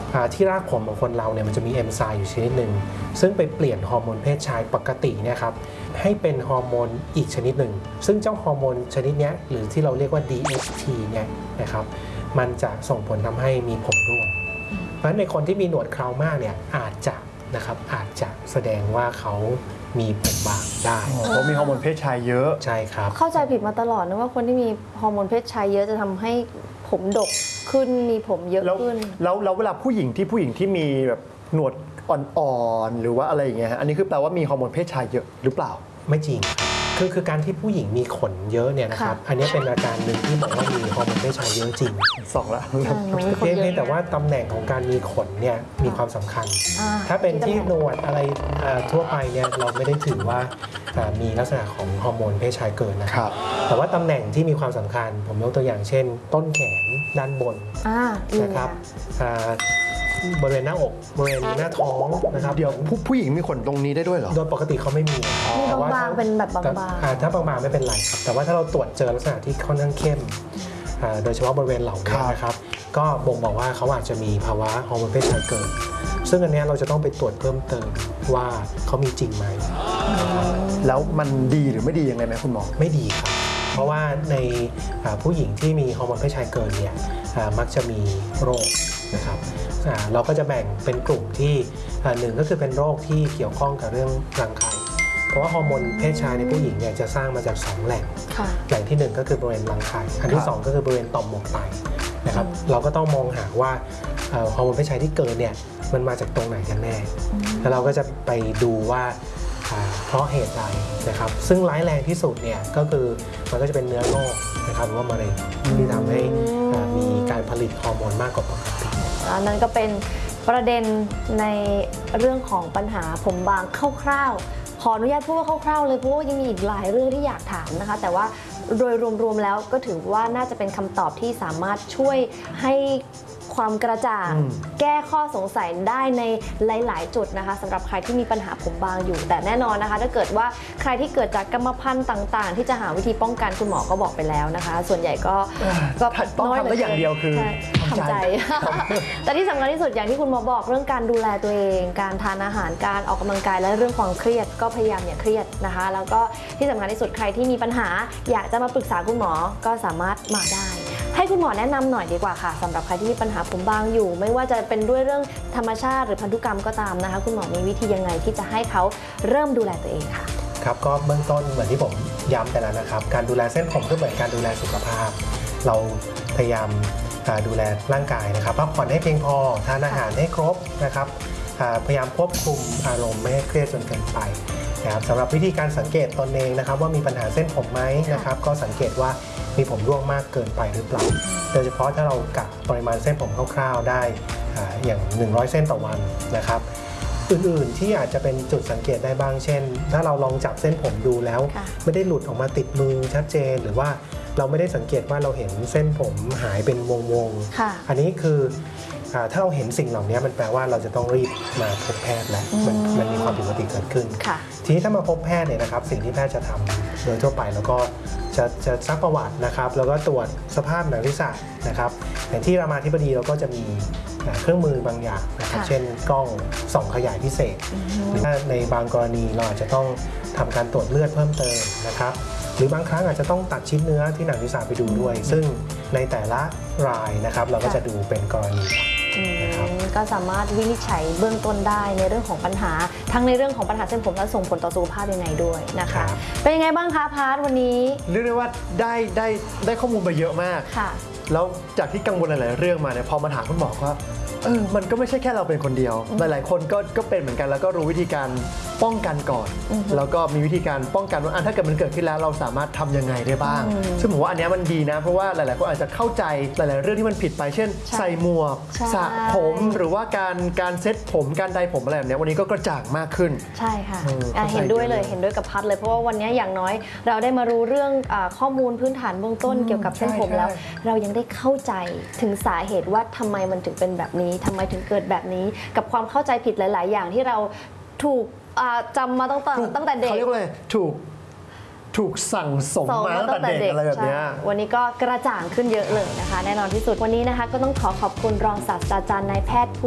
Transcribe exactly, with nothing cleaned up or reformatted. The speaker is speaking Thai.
ที่รากผมของคนเราเนี่ยมันจะมีเอนไซม์อยู่ชนิดหนึ่งซึ่งไปเปลี่ยนฮอร์โมนเพศชายปกติเนี่ยครับให้เป็นฮอร์โมนอีกชนิดหนึ่งซึ่งเจ้าฮอร์โมนชนิดนี้หรือที่เราเรียกว่า ดี เอส ที เนี่ยนะครับมันจะส่งผลทำให้มีผมร่วงเพราะฉะนั้นในคนที่มีหนวดเครามากเนี่ยอาจจะนะครับอาจจะแสดงว่าเขามีผมบางได้เพราะมีฮอร์โมนเพศชายเยอะใช่ครับเข้าใจผิดมาตลอดนะว่าคนที่มีฮอร์โมนเพศชายเยอะจะทำให้ผมดกขึ้นมีผมเยอะขึ้นแล้วแล้วเวลาผู้หญิงที่ผู้หญิงที่มีแบบหนวดอ่อนๆหรือว่าอะไรอย่างเงี้ยอันนี้คือแปลว่ามีฮอร์โมนเพศชายเยอะหรือเปล่าไม่จริงคือคือการที่ผู้หญิงมีขนเยอะเนี่ยนะครับอันนี้เป็นอาการหนึ่งที่บอกว่ามีฮอร์โมนเพศชายเยอะจริงสองละเพียงแต่ว่าตำแหน่งของการมีขนเนี่ยมีความสำคัญถ้าเป็นที่หนวดอะไรทั่วไปเนี่ยเราไม่ได้ถือว่ามีลักษณะของฮอร์โมนเพศชายเกินนะครับแต่ว่าตำแหน่งที่มีความสำคัญผมยกตัวอย่างเช่นต้นแขนด้านบนนะครับบริเวณหน้าอกบริเวณหน้าท้องนะครับเดี๋ยวผู้ผู้หญิงมีขนตรงนี้ได้ด้วยเหรอโดยปกติเขาไม่มีแต่ว่าบางเป็นแบบบางๆถ้าบางๆไม่เป็นไรครับแต่ว่าถ้าเราตรวจเจอลักษณะที่ค่อนข้างเข้มโดยเฉพาะบริเวณเหล่านี้นะครับก็บ่งบอกว่าเขาอาจจะมีภาวะฮอร์โมนเพศชายเกินซึ่งอันนี้เราจะต้องไปตรวจเพิ่มเติมว่าเขามีจริงไหมแล้วมันดีหรือไม่ดียังไงไหมคุณหมอไม่ดีครับเพราะว่าในผู้หญิงที่มีฮอร์โมนเพศชายเกินเนี่ยมักจะมีโรคนะครับเราก็จะแบ่งเป็นกลุ่มที่หนึ่งก็คือเป็นโรคที่เกี่ยวข้องกับเรื่องรังไข่เพราะว่าฮอร์โมนเพศชายในผู้หญิงเนี่ยจะสร้างมาจากสองแหล่งแหล่งที่หนึ่งก็คือบริเวณรังไข่อันที่สองก็คือบริเวณต่อมหมวกไตนะครับเราก็ต้องมองหาว่าฮอร์โมนเพศชายที่เกินเนี่ยมันมาจากตรงไหนกันแน่แล้วเราก็จะไปดูว่าเพราะเหตุใดนะครับซึ่งร้ายแรงที่สุดเนี่ยก็คือมันก็จะเป็นเนื้องอกนะครับหรือว่ามะเร็งที่ทำให้มีการผลิตฮอร์โมนมากกว่าปกตินั่นก็เป็นประเด็นในเรื่องของปัญหาผมบางคร่าวๆขออนุญาตพูดว่าคร่าวๆเลยเพราะว่ายังมีอีกหลายเรื่องที่อยากถามนะคะแต่ว่าโดยรวมๆแล้วก็ถือว่าน่าจะเป็นคำตอบที่สามารถช่วยให้ความกระจ่างแก้ข้อสงสัยได้ในหลายๆจุดนะคะสำหรับใครที่มีปัญหาผมบางอยู่แต่แน่นอนนะคะถ้าเกิดว่าใครที่เกิดจากกรรมพันธุ์ต่างๆที่จะหาวิธีป้องกันคุณหมอก็บอกไปแล้วนะคะส่วนใหญ่ก็ก็ต้องทำได้อย่างเดียวคือทำใจแต่ที่สำคัญที่สุดอย่างที่คุณหมอบอกเรื่องการดูแลตัวเองการทานอาหารการออกกำลังกายและเรื่องความเครียดก็พยายามอย่าเครียดนะคะแล้วก็ที่สำคัญที่สุดใครที่มีปัญหาอยากจะมาปรึกษาคุณหมอก็สามารถมาได้ให้คุณหมอแนะนำหน่อยดีกว่าค่ะสำหรับใครที่มีปัญหาผมบางอยู่ไม่ว่าจะเป็นด้วยเรื่องธรรมชาติหรือพันธุกรรมก็ตามนะคะคุณหมอมีวิธียังไงที่จะให้เขาเริ่มดูแลตัวเองค่ะครับก็เบื้องต้นเหมือนที่ผมย้ำไปแล้วนะครับการดูแลเส้นผมก็เหมือนการดูแลสุขภาพเราพยายามดูแลร่างกายนะครับพักผ่อนให้เพียงพอทานอาหารให้ครบนะครับพยายามควบคุมอารมณ์ไม่ให้เครียดจนเกินไปนะครับสำหรับวิธีการสังเกตตนเองนะครับว่ามีปัญหาเส้นผมไหมนะครับก็สังเกตว่ามีผมร่วงมากเกินไปหรือเปล่าโดยเฉพาะถ้าเรากะปริมาณเส้นผมคร่าวๆได้อย่างหนึ่งร้อยเส้นต่อวันนะครับอื่นๆที่อาจจะเป็นจุดสังเกตได้บ้างเช่นถ้าเราลองจับเส้นผมดูแล้วไม่ได้หลุดออกมาติดมือชัดเจนหรือว่าเราไม่ได้สังเกตว่าเราเห็นเส้นผมหายเป็นวงๆอันนี้คือถ้าเราเห็นสิ่งเหล่านี้มันแปลว่าเราจะต้องรีบมาพบแพทย์แล้วมันมันมีความผิดปกติเกิดขึ้นทีนี้ถ้ามาพบแพทย์เนี่ยนะครับสิ่งที่แพทย์จะทำโดยทั่วไปแล้วก็จะจะซักประวัตินะครับแล้วก็ตรวจสภาพหนังศีรษะนะครับอย่างที่รามาธิบดีเราก็จะมีเครื่องมือบางอย่างนะครับเช่นกล้องส่องขยายพิเศษหรือในบางกรณีเราอาจจะต้องทำการตรวจเลือดเพิ่มเติมนะครับหรือบางครั้งอาจจะต้องตัดชิ้นเนื้อที่หนังศีรษะไปดูด้วยซึ่งในแต่ละรายนะครับเราก็จะดูเป็นกรณีก็สามารถวินิจฉัยเบื้องต้นได้ในเรื่องของปัญหาทั้งในเรื่องของปัญหาเส้นผมและส่งผลต่อสุขภาพยังไงด้วยนะคะเป็นยังไงบ้างคะพาร์ทวันนี้เรียกได้ว่าได้ได้ได้ข้อมูลไปเยอะมากค่ะแล้วจากที่กังวลหลายๆเรื่องมาเนี่ยพอมาถามคุณหมอก็เออมันก็ไม่ใช่แค่เราเป็นคนเดียวหลายๆคนก็ก็เป็นเหมือนกันแล้วก็รู้วิธีการป้องกันก่อนแล้วก็มีวิธีการป้องกันว่าถ้าเกิดมันเกิดขึ้นแล้วเราสามารถทำยังไงได้บ้างซึ่งผมว่าอันนี้มันดีนะเพราะว่าหลายๆคนอาจจะเข้าใจหลายๆเรื่องที่มันผิดไปเช่นใส่หมวกสระผมหรือว่าการการเซ็ตผมการไดผมอะไรแบบนี้วันนี้ก็กระจ่างมากขึ้นใช่ค่ะเห็นด้วยเลยเห็นด้วยกับพัดเลยเพราะว่าวันนี้อย่างน้อยเราได้มารู้เรื่องข้อมูลพื้นฐานเบื้องต้นเกี่ยวกับเส้นผมแล้วเรายังได้เข้าใจถึงสาเหตุว่าทำไมมันถึงเป็นแบบนี้ทำไมถึงเกิดแบบนี้กับความเข้าใจผิดหลายๆอย่างที่เราถูกจำมาตั้งแต่ตั้งแต่เด็กเขาเรียกว่าถูกถูกสั่งสมมาตั้งแต่เด็กอะไรแบบนี้วันนี้ก็กระจ่างขึ้นเยอะเลยนะคะแน่นอนที่สุดวันนี้นะคะก็ต้องขอขอบคุณรองศาสตราจารย์นายแพทย์